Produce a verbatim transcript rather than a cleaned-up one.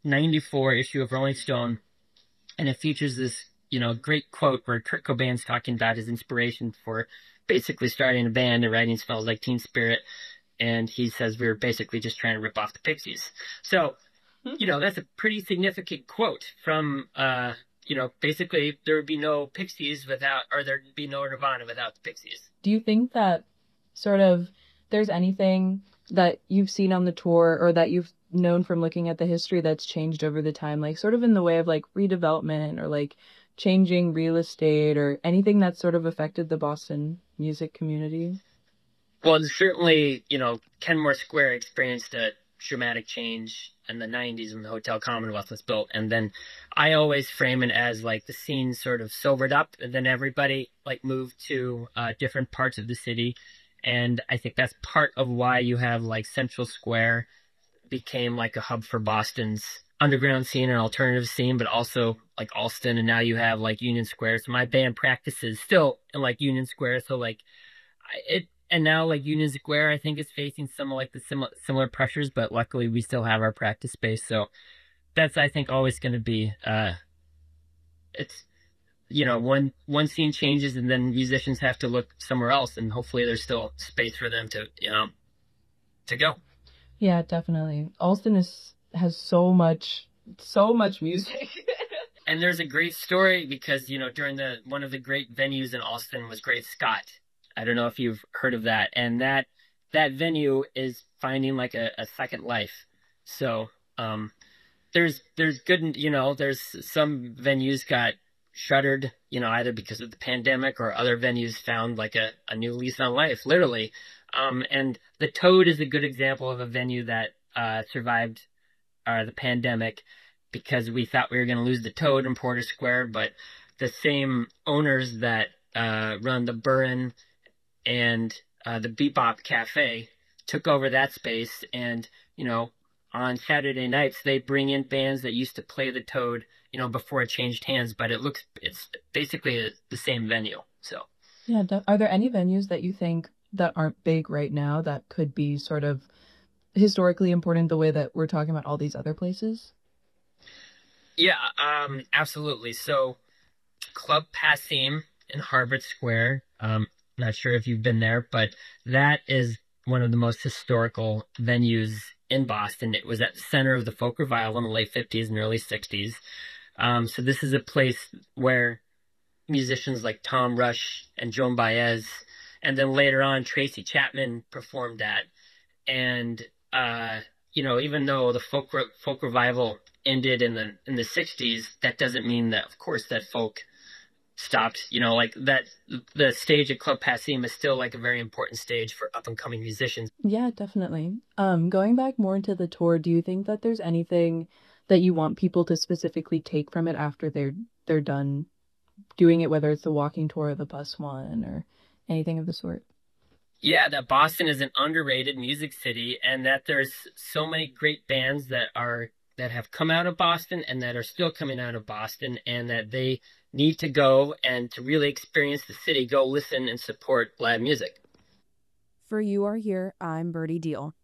ninety-four issue of Rolling Stone, and it features this, you know, great quote where Kurt Cobain's talking about his inspiration for basically starting a band and writing Smells Like Teen Spirit. And he says we were basically just trying to rip off the Pixies. So, you know, that's a pretty significant quote from, uh, you know, basically there would be no Pixies without, or there'd be no Nirvana without the Pixies. Do you think that sort of there's anything that you've seen on the tour or that you've known from looking at the history that's changed over the time, like sort of in the way of like redevelopment or like changing real estate or anything that's sort of affected the Boston music community? Well, certainly, you know, Kenmore Square experienced a dramatic change in the nineties when the Hotel Commonwealth was built. And then I always frame it as like the scene sort of sobered up and then everybody like moved to uh, different parts of the city. And I think that's part of why you have like Central Square became like a hub for Boston's underground scene and alternative scene, but also like Allston. And now you have like Union Square. So my band practices still in like Union Square. So like it, and now like Union Square, I think is facing some of like the similar similar pressures, but luckily we still have our practice space. So that's I think always going to be uh, it's you know one one scene changes and then musicians have to look somewhere else, and hopefully there's still space for them to you know to go. Yeah, definitely. Alston is has so much so much music. And there's a great story because you know during the one of the great venues in Allston was Great Scott. I don't know if you've heard of that, and that that venue is finding like a, a second life. So um, there's there's good you know there's some venues got shuttered you know either because of the pandemic or other venues found like a, a new lease on life literally. Um, and the Toad is a good example of a venue that uh, survived uh, the pandemic because we thought we were going to lose the Toad in Porter Square, but the same owners that uh, run the Burren and uh, the Bebop Cafe took over that space. And, you know, on Saturday nights, they bring in bands that used to play the Toad, you know, before it changed hands, but it looks, it's basically the same venue. So, Yeah, de- are there any venues that you think that aren't big right now that could be sort of historically important the way that we're talking about all these other places? yeah, um, absolutely. So, Club Passim in Harvard Square. Um, not sure if you've been there, but that is one of the most historical venues in Boston. It was at the center of the folk revival in the late fifties and early sixties. Um, so this is a place where musicians like Tom Rush and Joan Baez, and then later on Tracy Chapman performed at. And uh, you know, even though the folk folk revival ended in the in the sixties, that doesn't mean that, of course, that folk stopped. You know, like that the stage at Club Passim is still like a very important stage for up and coming musicians. Yeah, definitely. Um, going back more into the tour, do you think that there's anything that you want people to specifically take from it after they're they're done doing it, whether it's the walking tour or the bus one or anything of the sort? Yeah, that Boston is an underrated music city, and that there's so many great bands that are that have come out of Boston and that are still coming out of Boston, and that they need to go and to really experience the city, go listen and support live music. For You Are Here, I'm Birdie Deal.